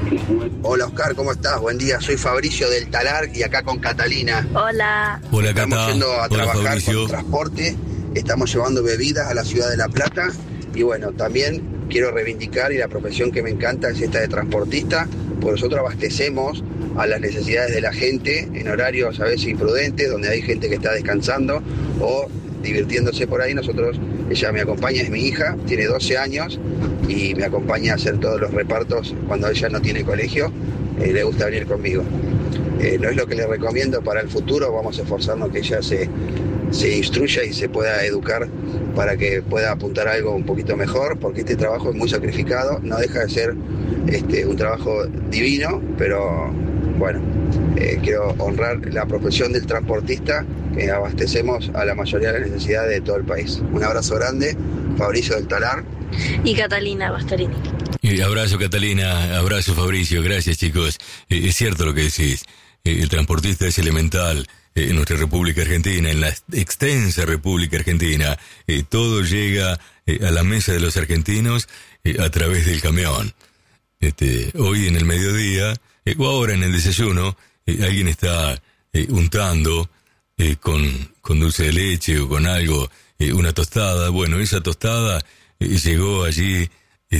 Hola Oscar, ¿cómo estás? Buen día, soy Fabricio del Talar y acá con Catalina. Hola. Hola, Cata. Estamos yendo a trabajar Fabricio. con transporte, estamos llevando bebidas a la ciudad de La Plata y bueno, también quiero reivindicar, y la profesión que me encanta es esta de transportista, porque nosotros abastecemos a las necesidades de la gente en horarios a veces imprudentes, donde hay gente que está descansando o divirtiéndose por ahí. Ella me acompaña, es mi hija, tiene 12 años y me acompaña a hacer todos los repartos cuando ella no tiene colegio, le gusta venir conmigo. No es lo que le recomiendo para el futuro, vamos a esforzarnos que ella se instruya y se pueda educar para que pueda apuntar a algo un poquito mejor, porque este trabajo es muy sacrificado, no deja de ser un trabajo divino, pero bueno, quiero honrar la profesión del transportista, que abastecemos a la mayoría de las necesidades de todo el país. Un abrazo grande, Fabricio del Talar. Y Catalina Bastarini. Abrazo, Catalina, abrazo, Fabricio, gracias, chicos. Es cierto lo que decís, el transportista es elemental en nuestra República Argentina, en la extensa República Argentina. Todo llega a la mesa de los argentinos a través del camión. Hoy en el mediodía, o ahora en el desayuno, alguien está untando con dulce de leche o con algo, una tostada. Bueno, esa tostada llegó allí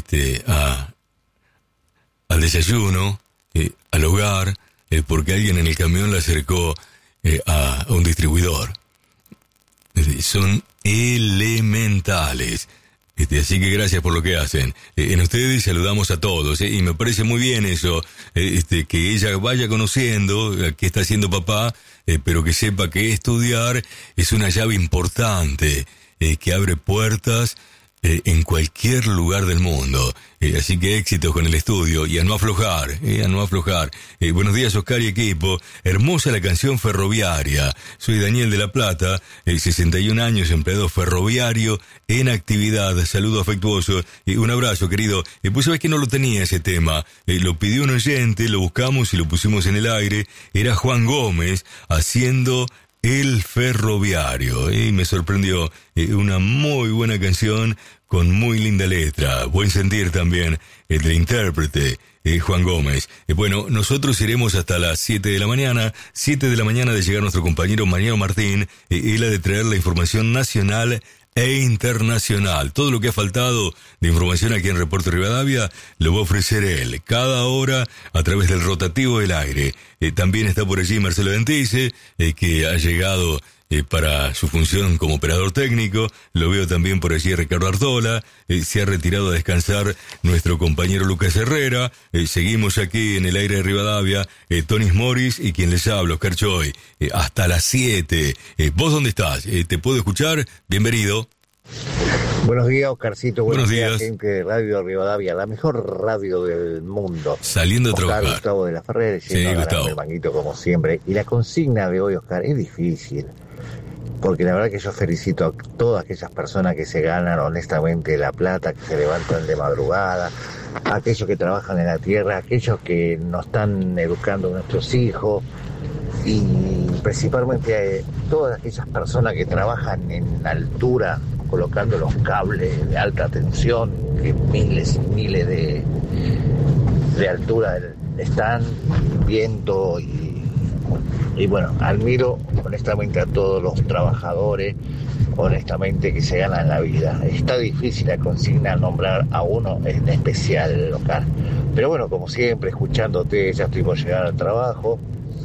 al desayuno, al hogar, porque alguien en el camión la acercó a un distribuidor. Son elementales. Así que gracias por lo que hacen. En ustedes saludamos a todos, y me parece muy bien eso, que ella vaya conociendo qué está haciendo papá, pero que sepa que estudiar es una llave importante, que abre puertas en cualquier lugar del mundo. Así que éxitos con el estudio y a no aflojar, a no aflojar. Buenos días, Oscar y equipo. Hermosa la canción Ferroviaria. Soy Daniel de La Plata, 61 años, empleado ferroviario en actividad. Saludo afectuoso. Un abrazo, querido. Pues sabes que no lo tenía ese tema. Lo pidió un oyente, lo buscamos y lo pusimos en el aire. Era Juan Gómez haciendo El Ferroviario. Y me sorprendió. Una muy buena canción con muy linda letra, buen sentir también el del intérprete, Juan Gómez. Bueno, nosotros iremos hasta las 7 de la mañana, 7 de la mañana de llegar nuestro compañero Mariano Martín, él ha de traer la información nacional e internacional. Todo lo que ha faltado de información aquí en Reporte Rivadavia lo va a ofrecer él, cada hora a través del rotativo del aire. También está por allí Marcelo Dentice, que ha llegado para su función como operador técnico. Lo veo también por allí Ricardo Artola. Se ha retirado a descansar nuestro compañero Lucas Herrera. Seguimos aquí en el aire de Rivadavia, Tonis Morris y quien les habla, Oscar Choy, hasta las 7. ¿Vos dónde estás? ¿Te puedo escuchar? Bienvenido. Buenos días, Oscarcito. Buenos días, gente de Radio Rivadavia, la mejor radio del mundo. Saliendo a trabajar. Gustavo de la Ferrer, Sí, Gustavo. el manguito como siempre. Y la consigna de hoy, Oscar, es difícil. Porque la verdad que yo felicito a todas aquellas personas que se ganan honestamente la plata, que se levantan de madrugada, aquellos que trabajan en la tierra, aquellos que nos están educando a nuestros hijos, y principalmente todas aquellas personas que trabajan en altura, colocando los cables de alta tensión, que miles y miles de altura están, viento y bueno, admiro honestamente a todos los trabajadores, honestamente, que se ganan la vida. Está difícil la consigna nombrar a uno en especial, local. Pero bueno, como siempre, escuchándote, ya estoy por llegar al trabajo.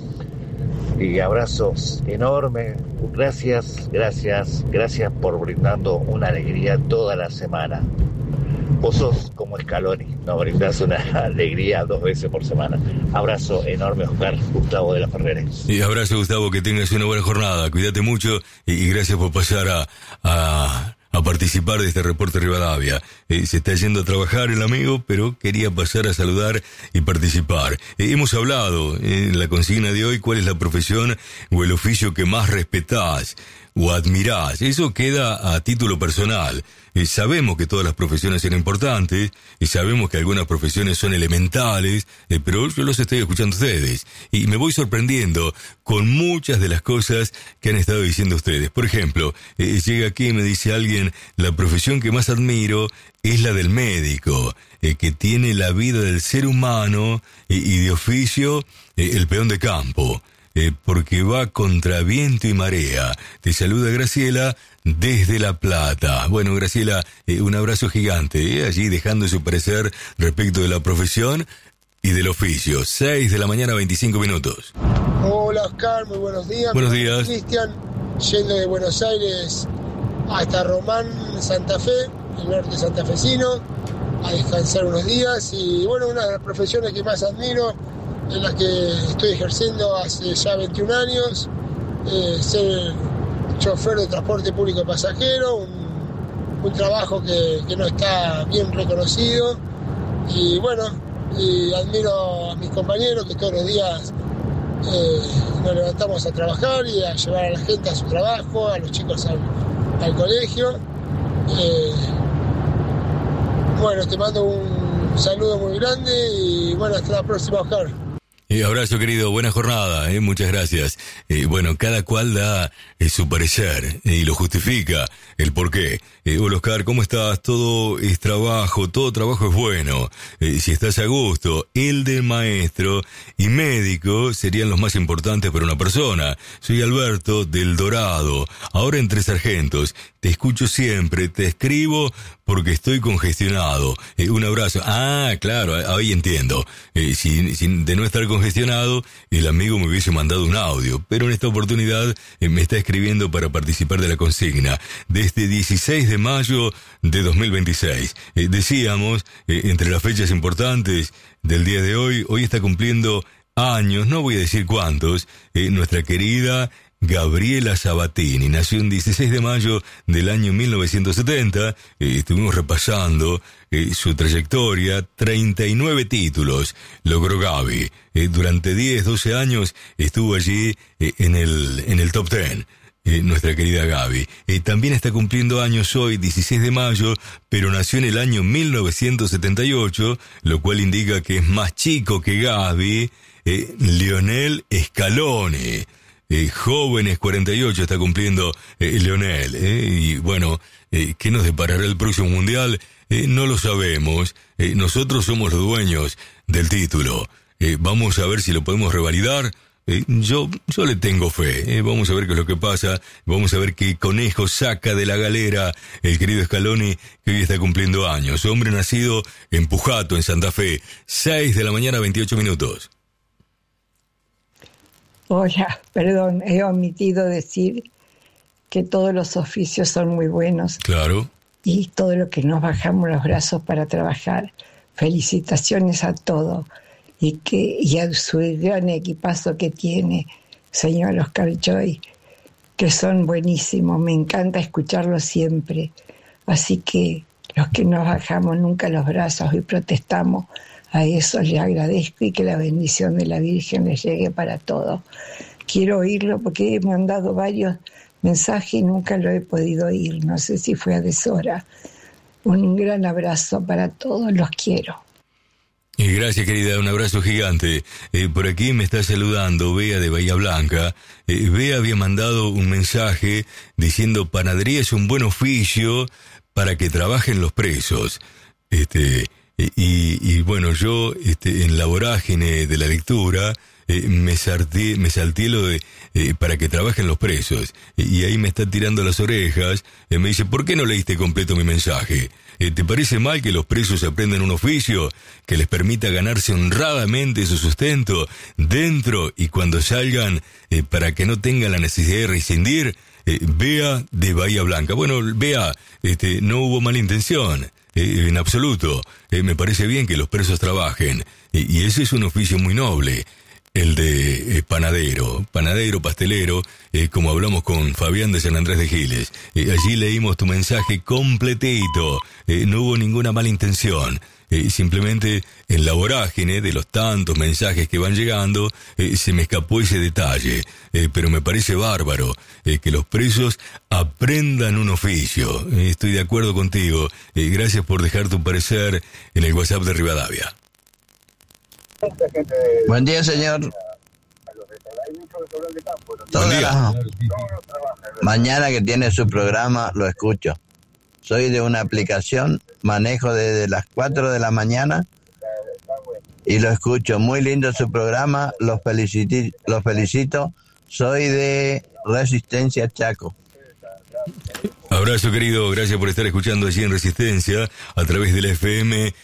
Y abrazos enormes. Gracias por brindando una alegría toda la semana. Vos sos como Scaloni, nos brindás una alegría 2 veces por semana. Abrazo enorme, Oscar. Gustavo de la Ferrer. Y abrazo, Gustavo, que tengas una buena jornada. Cuídate mucho y gracias por pasar a participar de este Reporte Rivadavia. Se está yendo a trabajar el amigo, pero quería pasar a saludar y participar. Hemos hablado en la consigna de hoy, ¿cuál es la profesión o el oficio que más respetás? o admirás. Eso queda a título personal. Sabemos que todas las profesiones son importantes, y sabemos que algunas profesiones son elementales, pero yo los estoy escuchando a ustedes, y me voy sorprendiendo con muchas de las cosas que han estado diciendo ustedes. Por ejemplo, llega aquí y me dice alguien, la profesión que más admiro es la del médico, que tiene la vida del ser humano y de oficio el peón de campo. Porque va contra viento y marea. Te saluda Graciela desde La Plata. Bueno, Graciela, un abrazo gigante, allí dejando su parecer respecto de la profesión y del oficio. 6 de la mañana, 25 minutos. Hola Oscar, muy buenos días. Buenos días. Cristian, yendo de Buenos Aires hasta Román, Santa Fe, el norte santafesino, a descansar unos días. Y bueno, una de las profesiones que más admiro, en la que estoy ejerciendo hace ya 21 años, ser chofer de transporte público pasajero, un trabajo que no está bien reconocido, y bueno, y admiro a mis compañeros que todos los días nos levantamos a trabajar y a llevar a la gente a su trabajo, a los chicos al colegio. Bueno, te mando un saludo muy grande y bueno, hasta la próxima, Oscar. Abrazo, querido, buena jornada, muchas gracias. Bueno, cada cual da su parecer y lo justifica, el porqué. Hola Oscar, ¿cómo estás? Todo trabajo es bueno. Si estás a gusto, el de maestro y médico serían los más importantes para una persona. Soy Alberto del Dorado, ahora entre sargentos. Te escucho siempre, te escribo porque estoy congestionado. Un abrazo. Ah, claro, ahí entiendo. Si de no estar congestionado, el amigo me hubiese mandado un audio, pero en esta oportunidad me está escribiendo para participar de la consigna. Desde 16 de mayo de 2026. Decíamos, entre las fechas importantes del día de hoy está cumpliendo años, no voy a decir cuántos, nuestra querida Gabriela Sabatini. Nació el 16 de mayo del año 1970. Estuvimos repasando su trayectoria. 39 títulos logró Gaby. Durante 10-12 años estuvo allí en el top 10. Nuestra querida Gaby. También está cumpliendo años hoy, 16 de mayo, pero nació en el año 1978, lo cual indica que es más chico que Gaby, Lionel Scaloni. Jóvenes 48 está cumpliendo Lionel. Y bueno, ¿qué nos deparará el próximo mundial? No lo sabemos. Nosotros somos los dueños del título. Vamos a ver si lo podemos revalidar. Yo le tengo fe. Vamos a ver qué es lo que pasa. Vamos a ver qué conejo saca de la galera el querido Scaloni, que hoy está cumpliendo años. Hombre nacido en Pujato, en Santa Fe. 6 de la mañana, 28 minutos. Hola, perdón, he omitido decir que todos los oficios son muy buenos. Claro. Y todo lo que nos bajamos los brazos para trabajar. Felicitaciones a todos. Y a su gran equipazo que tiene, señor Oscar Joy, que son buenísimos. Me encanta escucharlos siempre. Así que los que nos bajamos nunca los brazos y protestamos, a eso les agradezco y que la bendición de la Virgen les llegue para todos. Quiero oírlo porque me han dado varios mensajes y nunca lo he podido oír. No sé si fue a deshora. Un gran abrazo para todos, los quiero. Gracias, querida, un abrazo gigante. Por aquí me está saludando Bea de Bahía Blanca. Bea había mandado un mensaje diciendo: panadería es un buen oficio para que trabajen los presos. Y bueno, yo en la vorágine de la lectura me salté lo de para que trabajen los presos, y ahí me está tirando las orejas. Me dice: ¿por qué no leíste completo mi mensaje? ¿Te parece mal que los presos aprendan un oficio que les permita ganarse honradamente su sustento dentro y cuando salgan, para que no tengan la necesidad de rescindir? Bea de Bahía Blanca. Bueno, Bea, no hubo mala intención. En absoluto. Me parece bien que los presos trabajen, y ese es un oficio muy noble. el de panadero, pastelero, como hablamos con Fabián de San Andrés de Giles. Allí leímos tu mensaje completito, no hubo ninguna mala intención. Simplemente en la vorágine de los tantos mensajes que van llegando, se me escapó ese detalle. Pero me parece bárbaro que los presos aprendan un oficio. Estoy de acuerdo contigo. Gracias por dejar tu parecer en el WhatsApp de Rivadavia. Buen día, señor. Buen día. Mañana que tiene su programa, lo escucho. Soy de una aplicación, manejo desde las 4 de la mañana y lo escucho. Muy lindo su programa, los felicito. Soy de Resistencia Chaco. Abrazo, querido, gracias por estar escuchando allí en Resistencia a través de la FM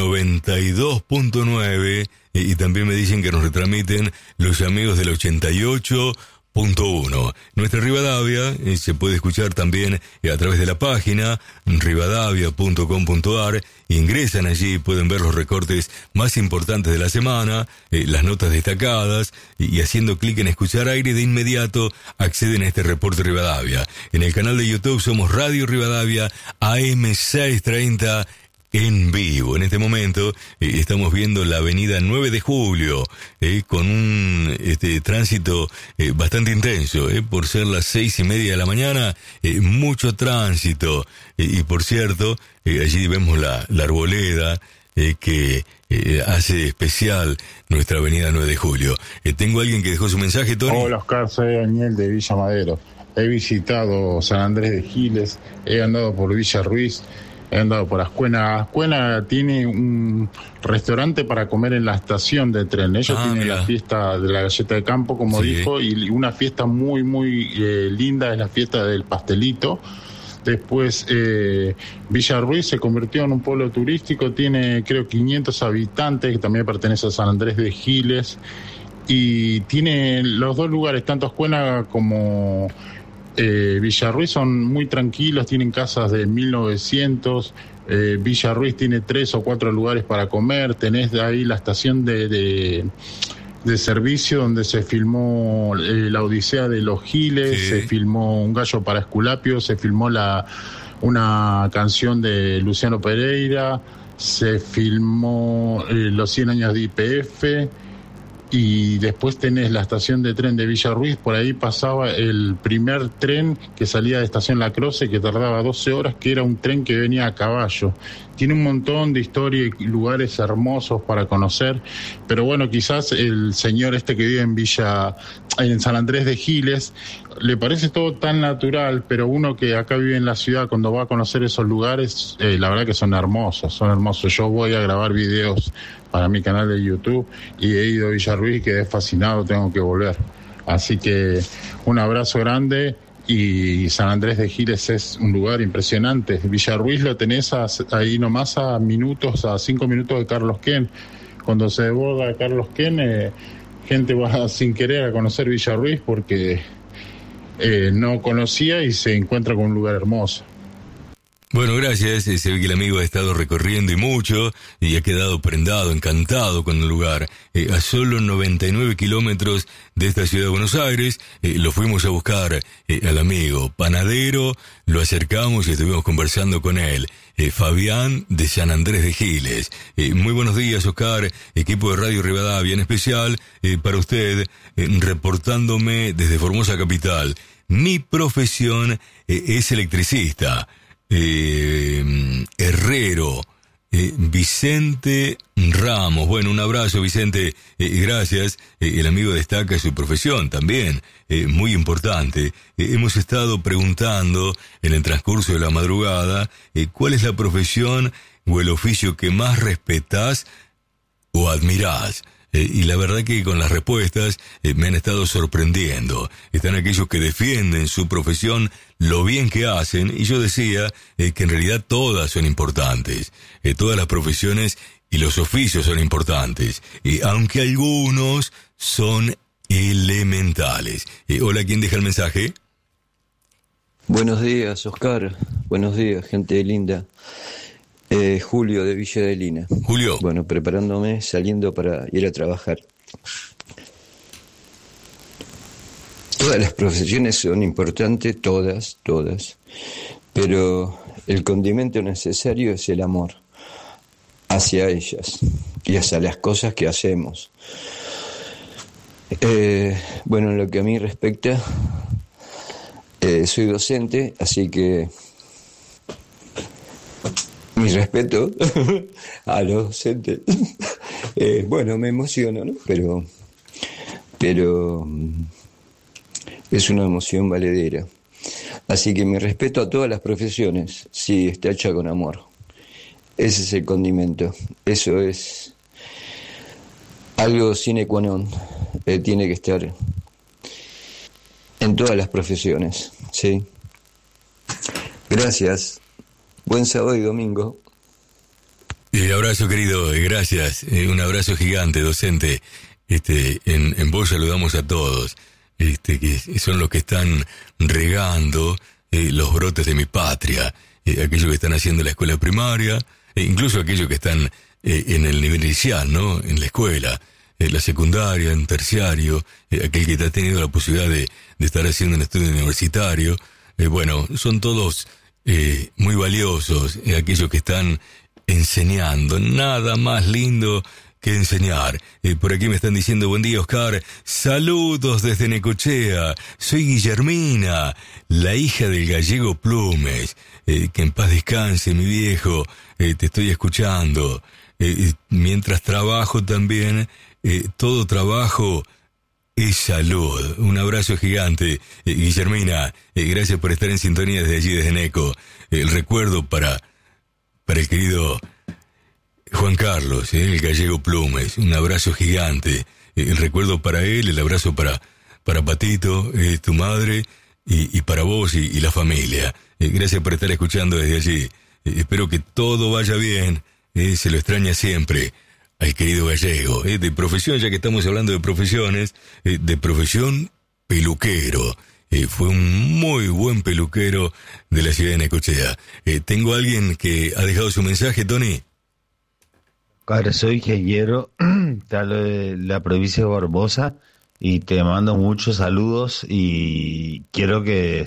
92.9 y también me dicen que nos retransmiten los amigos del 88.1. Nuestra Rivadavia se puede escuchar también a través de la página rivadavia.com.ar. Ingresan allí, pueden ver los recortes más importantes de la semana, las notas destacadas, y haciendo clic en escuchar aire de inmediato acceden a este reporte Rivadavia. En el canal de YouTube somos Radio Rivadavia AM 630 en vivo. En este momento estamos viendo la avenida 9 de Julio con un tránsito bastante intenso, por ser las 6:30 de la mañana, mucho tránsito, y por cierto, allí vemos la arboleda que hace especial nuestra avenida 9 de Julio. Tengo a alguien que dejó su mensaje, Tony. Hola, Oscar, soy Daniel de Villa Madero. He visitado San Andrés de Giles, he andado por Villa Ruiz, he andado por Ascuena. Ascuena tiene un restaurante para comer en la estación de tren. Ellos tienen la fiesta de la galleta de campo, como dijo, y una fiesta muy, muy linda es la fiesta del pastelito. Después Villa Ruiz se convirtió en un pueblo turístico, tiene creo 500 habitantes, que también pertenece a San Andrés de Giles. Y tiene los dos lugares, tanto Ascuena como Villa Ruiz, son muy tranquilos, tienen casas de 1900. Villa Ruiz tiene 3 o 4 lugares para comer. Tenés de ahí la estación de servicio donde se filmó la Odisea de los Giles, se filmó Un gallo para Esculapio, se filmó una canción de Luciano Pereira, se filmó los 100 años de YPF. Y después tenés la estación de tren de Villa Ruiz, por ahí pasaba el primer tren que salía de Estación La Croce, que tardaba 12 horas, que era un tren que venía a caballo. Tiene un montón de historia y lugares hermosos para conocer, pero bueno, quizás el señor que vive en San Andrés de Giles, le parece todo tan natural, pero uno que acá vive en la ciudad, cuando va a conocer esos lugares, la verdad que son hermosos. Yo voy a grabar videos para mi canal de YouTube y he ido a Villa Ruiz y quedé fascinado, tengo que volver. Así que un abrazo grande, y San Andrés de Giles es un lugar impresionante. Villa Ruiz lo tenés ahí nomás a 5 minutos de Carlos Ken. Cuando se desborda Carlos Ken, gente va sin querer a conocer Villa Ruiz porque no conocía y se encuentra con un lugar hermoso. Bueno, gracias. Se ve que el amigo ha estado recorriendo y mucho, y ha quedado prendado, encantado con el lugar. A solo 99 kilómetros de esta ciudad de Buenos Aires, lo fuimos a buscar al amigo panadero, lo acercamos y estuvimos conversando con él. Fabián de San Andrés de Giles. Muy buenos días, Oscar, equipo de Radio Rivadavia, en especial para usted, reportándome desde Formosa Capital. Mi profesión es electricista. Herrero, Vicente Ramos. Bueno, un abrazo, Vicente, gracias. El amigo destaca su profesión también, muy importante. Hemos estado preguntando en el transcurso de la madrugada cuál es la profesión o el oficio que más respetás o admirás. Y la verdad que con las respuestas me han estado sorprendiendo. Están aquellos que defienden su profesión, lo bien que hacen, y yo decía que en realidad todas son importantes. Todas las profesiones y los oficios son importantes, aunque algunos son elementales. Hola, ¿quién deja el mensaje? Buenos días, Oscar. Buenos días, gente linda. Julio de Villa de Lina. Julio. Bueno, preparándome, saliendo para ir a trabajar. Todas las profesiones son importantes, todas, pero el condimento necesario es el amor hacia ellas y hacia las cosas que hacemos. Bueno, en lo que a mí respecta, soy docente, así que mi respeto a los docentes. Bueno, me emociono, ¿no? Pero es una emoción valedera. Así que mi respeto a todas las profesiones, sí, está hecha con amor. Ese es el condimento. Eso es algo sine qua non. Tiene que estar en todas las profesiones, ¿sí? Gracias. Buen sábado y domingo. Abrazo, querido, gracias. Un abrazo gigante, docente. En vos saludamos a todos, que son los que están regando los brotes de mi patria, aquellos que están haciendo la escuela primaria, incluso aquellos que están en el nivel inicial, ¿no? En la escuela, la secundaria, en terciario, aquel que ha tenido la posibilidad de estar haciendo un estudio universitario. Bueno, son todos muy valiosos, aquellos que están enseñando. Nada más lindo que enseñar. Por aquí me están diciendo: buen día, Oscar, saludos desde Necochea, soy Guillermina, la hija del gallego Plumes, que en paz descanse mi viejo, te estoy escuchando, mientras trabajo también, todo trabajo es salud. Un abrazo gigante, Guillermina, gracias por estar en sintonía desde allí, desde Neco. El recuerdo para el querido Juan Carlos, el gallego Plumes, un abrazo gigante. El recuerdo para él, el abrazo para Patito, tu madre, y para vos y la familia. Gracias por estar escuchando desde allí. Espero que todo vaya bien. Se lo extraña siempre al querido gallego. De profesión, ya que estamos hablando de profesiones, de profesión, peluquero. Fue un muy buen peluquero de la ciudad de Necochea. Tengo a alguien que ha dejado su mensaje, Tony. Claro, soy ingeniero, te hablo de la provincia de Barbosa y te mando muchos saludos y quiero que...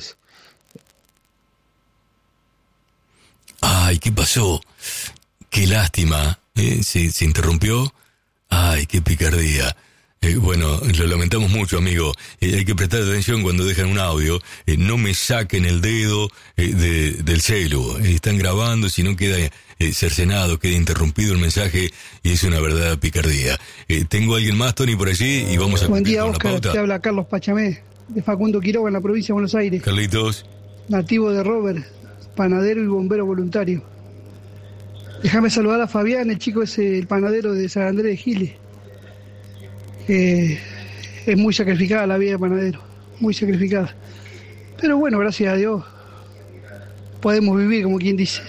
Ay, ¿qué pasó? Qué lástima, ¿Se interrumpió? Ay, qué picardía. Bueno, lo lamentamos mucho, amigo. Hay que prestar atención cuando dejan un audio. No me saquen el dedo del celu. Están grabando, si no queda cercenado, queda interrumpido el mensaje y es una verdadera picardía. Tengo a alguien más, Tony, por allí y vamos a... Buen día, Oscar. Te habla Carlos Pachamé, de Facundo Quiroga, en la provincia de Buenos Aires. Carlitos. Nativo de Robert, panadero y bombero voluntario. Déjame saludar a Fabián, el chico ese, el panadero de San Andrés de Giles. Es muy sacrificada la vida de panadero, muy sacrificada. Pero bueno, gracias a Dios podemos vivir, como quien dice.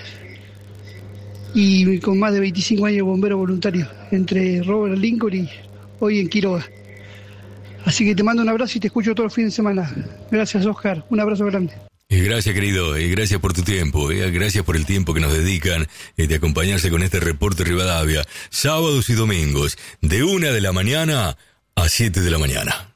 Y con más de 25 años de bombero voluntario, entre Robert Lincoln y hoy en Quiroga. Así que te mando un abrazo y te escucho todos los fines de semana. Gracias, Oscar, un abrazo grande. Gracias, querido, gracias por tu tiempo, gracias por el tiempo que nos dedican de acompañarse con este reporte Rivadavia, sábados y domingos, de 1 de la mañana a 7 de la mañana.